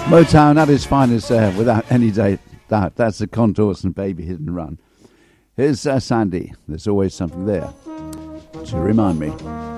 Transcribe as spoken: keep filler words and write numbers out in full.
Motown at its finest, uh, without any doubt. That's the Contours and Baby Hit and Run. Here's uh, Sandy. There's always something there to remind me.